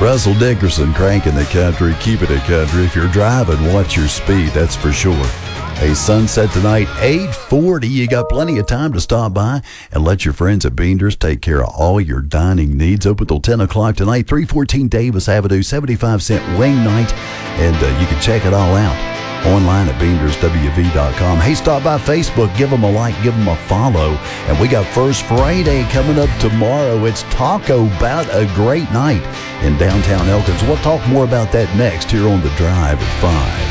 Russell Dickerson cranking the country, keeping it country. If you're driving, watch your speed, that's for sure. A sunset tonight, 8:40. You got plenty of time to stop by and let your friends at Beander's take care of all your dining needs. Open till 10 o'clock tonight, 314 Davis Avenue, 75-cent wing night. And you can check it all out online at BeandersWV.com. Hey, stop by Facebook, give them a like, give them a follow. And we got First Friday coming up tomorrow. It's Taco About a Great Night in downtown Elkins. We'll talk more about that next here on The Drive at 5.